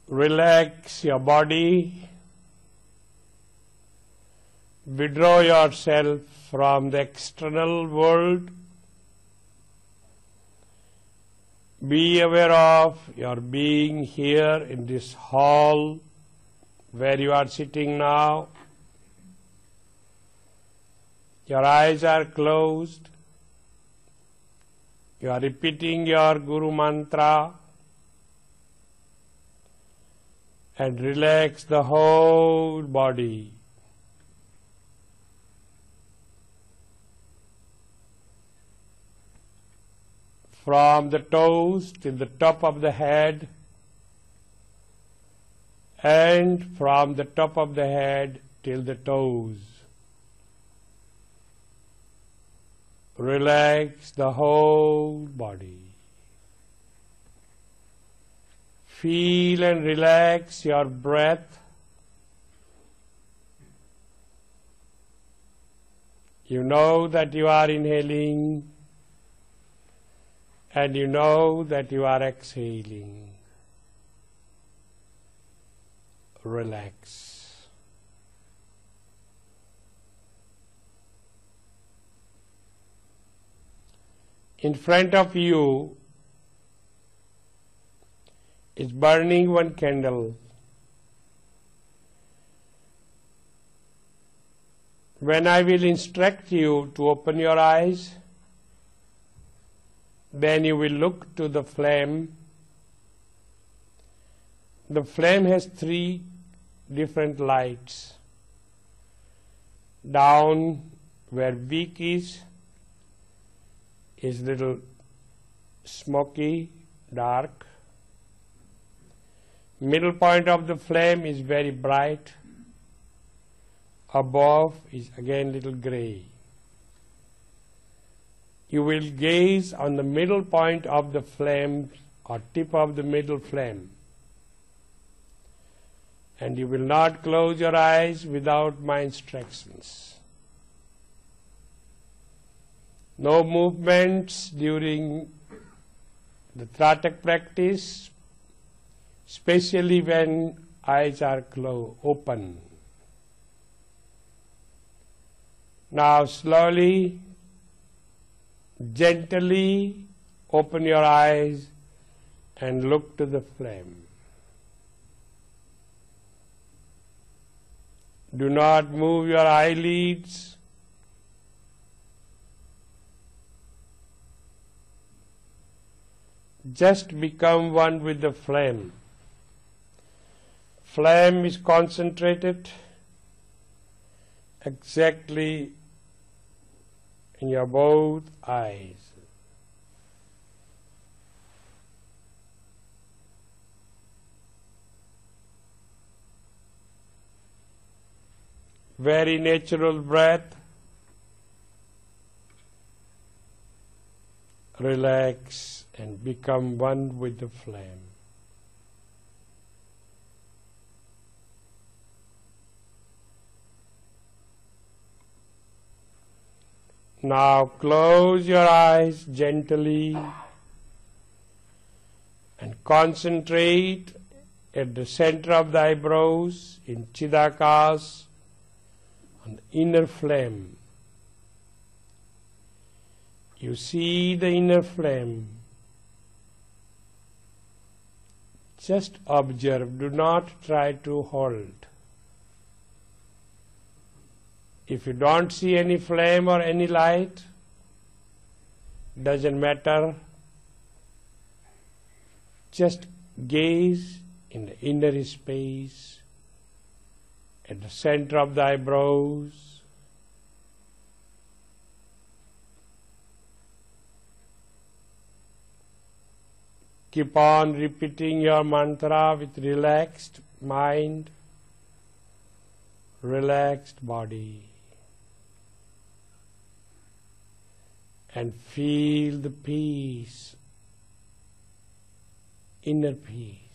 Relax your body. Withdraw yourself from the external world. Be aware of your being here in this hall where you are sitting now. Your eyes are closed. You are repeating your Guru Mantra and relax the whole body. From the toes till the top of the head, and from the top of the head till the toes. Relax the whole body. Feel and relax your breath. You know that you are inhaling, and you know that you are exhaling. Relax. In front of you is burning one candle. When I will instruct you to open your eyes, then you will look to the flame. The flame has 3 different lights. Down where wick is little smoky, dark. Middle point of the flame is very bright. Above is again little grey. You will gaze on the middle point of the flame or tip of the middle flame, and you will not close your eyes without my instructions. No movements during the Tratak practice, especially when eyes are open. Now slowly, gently open your eyes and look to the flame. Do not move your eyelids. Just become one with the flame. Flame is concentrated exactly in your both eyes. Very natural breath. Relax and become one with the flame. Now close your eyes gently and concentrate at the center of the eyebrows in Chidakas on the inner flame. You see the inner flame. Just observe, do not try to hold. If you don't see any flame or any light, doesn't matter. Just gaze in the inner space, at the center of the eyebrows. Keep on repeating your mantra with relaxed mind, relaxed body, and feel the peace, inner peace.